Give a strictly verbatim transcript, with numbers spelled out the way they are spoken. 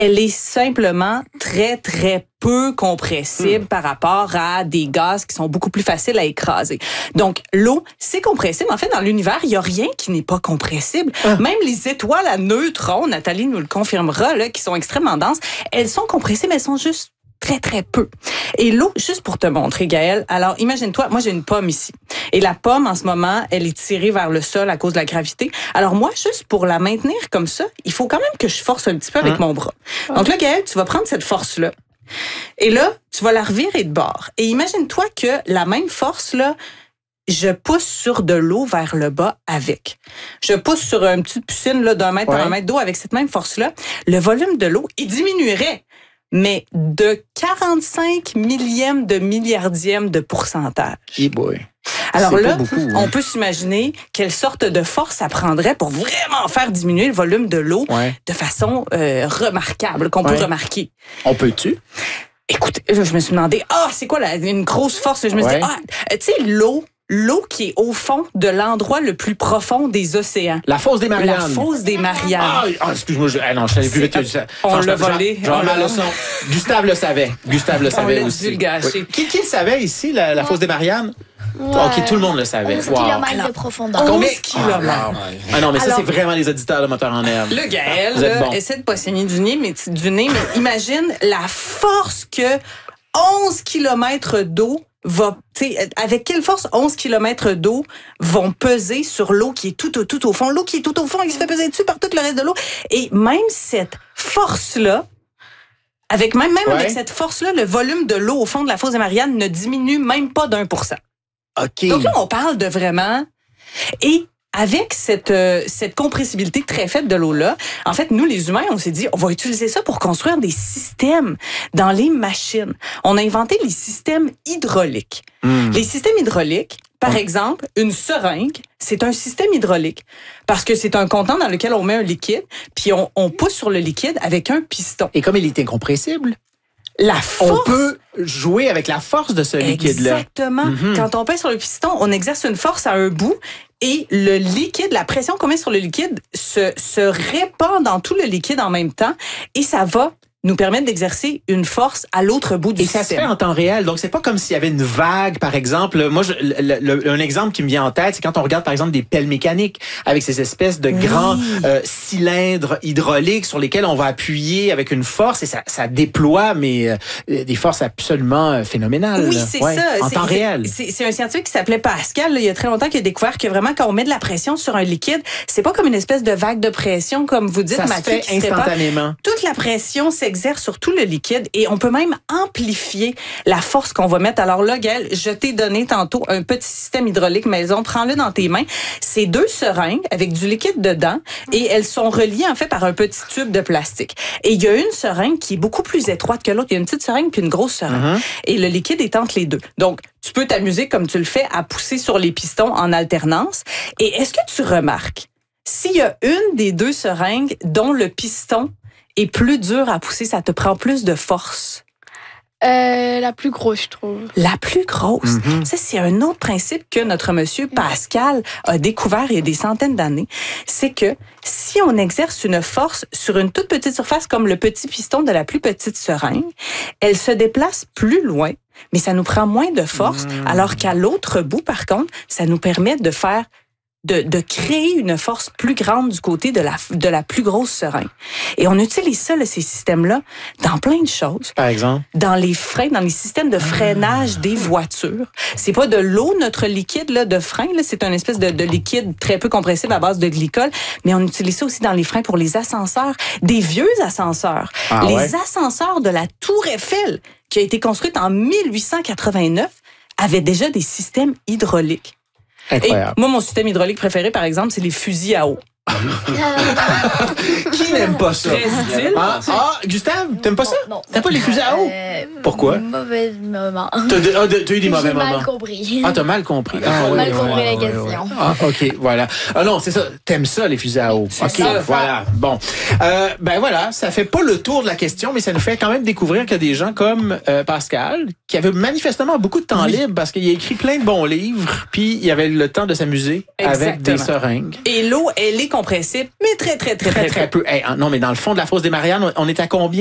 elle est simplement très, très peu compressible mmh. par rapport à des gaz qui sont beaucoup plus faciles à écraser. Donc, l'eau, c'est compressible. En fait, dans l'univers, il n'y a rien qui n'est pas compressible. Ah. Même les étoiles à neutrons, Nathalie nous le confirmera, là, qui sont extrêmement denses, elles sont compressibles, elles sont juste très, très peu. Et l'eau, juste pour te montrer, Gaëlle, alors imagine-toi, moi j'ai une pomme ici. Et la pomme, en ce moment, elle est tirée vers le sol à cause de la gravité. Alors moi, juste pour la maintenir comme ça, il faut quand même que je force un petit peu avec hein? mon bras. Donc là, Gaëlle, tu vas prendre cette force-là. Et là, tu vas la revirer de bord. Et imagine-toi que la même force-là, je pousse sur de l'eau vers le bas avec. Je pousse sur une petite piscine là, d'un mètre ouais. par un mètre d'eau avec cette même force-là. Le volume de l'eau, il diminuerait. Mais de quarante-cinq millièmes de milliardième de pourcentage. Hey boy. Alors c'est là, beaucoup, hein. on peut s'imaginer quelle sorte de force ça prendrait pour vraiment faire diminuer le volume de l'eau ouais. de façon euh, remarquable, qu'on ouais. peut remarquer. On peut-tu? Écoute, je me suis demandé, ah, c'est quoi la, une grosse force? Je me suis ouais. dit, ah, tu sais, l'eau, L'eau qui est au fond de l'endroit le plus profond des océans. La fosse des Mariannes. La fosse des Mariannes. Ah, ah excuse-moi, je, ah non, je savais plus vite. On l'a volé. Genre ma leçon. Gustave le savait. Gustave le savait on aussi. Dû le gâcher. Oui. Qui, qui le savait ici, la, la fosse des Mariannes? Ouais. Ok, tout le monde le savait. onze wow. kilomètres de profondeur. onze kilomètres. Ah non, mais ça, Alors, c'est vraiment les auditeurs de Moteur en Herbe. Le Gaël, là, bon. essaie de pas saigner du nez, mais, du nez, mais imagine la force que onze kilomètres d'eau va, avec quelle force onze kilomètres d'eau vont peser sur l'eau qui est tout, tout, tout au fond. L'eau qui est tout au fond et qui se fait peser dessus par tout le reste de l'eau. Et même cette force-là, avec même, même ouais. avec cette force-là, le volume de l'eau au fond de la fosse des Mariannes ne diminue même pas d'un pour cent. OK. Donc là, on parle de vraiment... Et avec cette, euh, cette compressibilité très faible de l'eau-là, en fait, nous, les humains, on s'est dit, on va utiliser ça pour construire des systèmes dans les machines. On a inventé les systèmes hydrauliques. Mmh. Les systèmes hydrauliques, par mmh. exemple, une seringue, c'est un système hydraulique parce que c'est un contenant dans lequel on met un liquide, puis on, on pousse sur le liquide avec un piston. Et comme il est incompressible, la force. On peut jouer avec la force de ce liquide-là. Exactement. Mm-hmm. Quand on pèse sur le piston, on exerce une force à un bout et le liquide, la pression qu'on met sur le liquide se, se répand dans tout le liquide en même temps et ça va nous permettre d'exercer une force à l'autre bout du et système. Et ça se fait en temps réel. Donc, c'est pas comme s'il y avait une vague, par exemple. Moi, je, le, le, un exemple qui me vient en tête, c'est quand on regarde, par exemple, des pelles mécaniques avec ces espèces de oui. grands euh, cylindres hydrauliques sur lesquels on va appuyer avec une force et ça, ça déploie, mais euh, des forces absolument euh, phénoménales. Oui, c'est ouais, ça. En c'est, temps c'est, réel. C'est, c'est un scientifique qui s'appelait Pascal, là, il y a très longtemps, qui a découvert que vraiment, quand on met de la pression sur un liquide, c'est pas comme une espèce de vague de pression, comme vous dites, ça Mathieu. Ça se fait instantanément. Toute la pression s'exerce sur tout le liquide et on peut même amplifier la force qu'on va mettre. Alors là, Gaëlle, je t'ai donné tantôt un petit système hydraulique maison. Prends-le dans tes mains. C'est deux seringues avec du liquide dedans et elles sont reliées en fait par un petit tube de plastique. Et il y a une seringue qui est beaucoup plus étroite que l'autre. Il y a une petite seringue puis une grosse seringue. Mm-hmm. Et le liquide est entre les deux. Donc, tu peux t'amuser comme tu le fais à pousser sur les pistons en alternance. Et est-ce que tu remarques s'il y a une des deux seringues dont le piston est plus dur à pousser, ça te prend plus de force? Euh, la plus grosse, je trouve. La plus grosse? Mm-hmm. Ça, c'est un autre principe que notre monsieur Pascal a découvert il y a des centaines d'années. C'est que si on exerce une force sur une toute petite surface comme le petit piston de la plus petite seringue, elle se déplace plus loin, mais ça nous prend moins de force, mm. alors qu'à l'autre bout, par contre, ça nous permet de faire De, de créer une force plus grande du côté de la, de la plus grosse seringue. Et on utilise ça, là, ces systèmes-là, dans plein de choses. Par exemple? Dans les freins, dans les systèmes de freinage des voitures. C'est pas de l'eau, notre liquide là, de frein, là, c'est une espèce de, de liquide très peu compressible à base de glycol, mais on utilise ça aussi dans les freins pour les ascenseurs, des vieux ascenseurs. Ah, les ouais? ascenseurs de la Tour Eiffel, qui a été construite en mille huit cent quatre-vingt-neuf, avaient déjà des systèmes hydrauliques. Incroyable. Et moi, mon système hydraulique préféré, par exemple, c'est les fusils à eau. Qui n'aime pas ça? Ah, ah, Gustave, t'aimes pas ça? Non, non. T'aimes pas les fusils à eau? Euh, Pourquoi? Mauvais moment. T'as, de, ah, de, t'as eu des mauvais J'ai moments? J'ai mal compris. Ah, t'as mal compris. J'ai Ah, mal oui, compris oui, la oui, question. Oui. Ah, OK, voilà. Ah non, c'est ça. T'aimes ça, les fusils à eau. C'est OK, ça. voilà. Bon. Euh, ben voilà, ça fait pas le tour de la question, mais ça nous fait quand même découvrir qu'il y a des gens comme euh, Pascal, qui avait manifestement beaucoup de temps oui. libre parce qu'il a écrit plein de bons livres, puis il avait le temps de s'amuser Exactement. Avec des seringues. Et l'eau, elle est compressible, mais très, très, très, très, Très, très peu. Hey, non, mais dans le fond de la fosse des Mariannes, on est à combien?